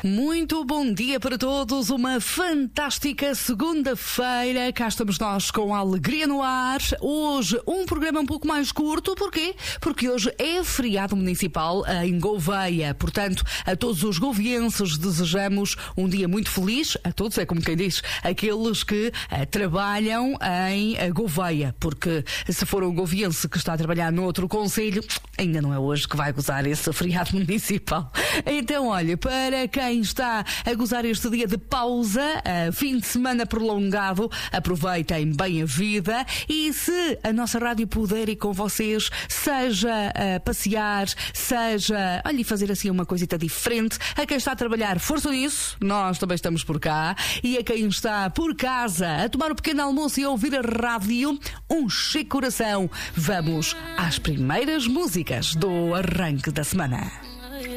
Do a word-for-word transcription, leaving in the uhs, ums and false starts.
Muito bom dia para todos, uma fantástica segunda-feira. Cá estamos nós com a alegria no ar. Hoje um programa um pouco mais curto, porquê? Porque hoje é feriado municipal em Gouveia. Portanto, a todos os gouvienses desejamos um dia muito feliz. A todos, é como quem diz, aqueles que uh, trabalham em uh, Gouveia. Porque se for um gouviense que está a trabalhar noutro concelho, ainda não é hoje que vai gozar esse feriado municipal. Então, olha, para quem está a gozar este dia de pausa, uh, fim de semana prolongado, aproveitem bem a vida e se a nossa rádio puder ir com vocês, seja uh, passear, seja, olha, fazer assim uma coisita diferente, a quem está a trabalhar, força nisso, nós também estamos por cá, e a quem está por casa a tomar um pequeno almoço e a ouvir a rádio, um chique coração. Vamos às primeiras músicas do arranque da semana.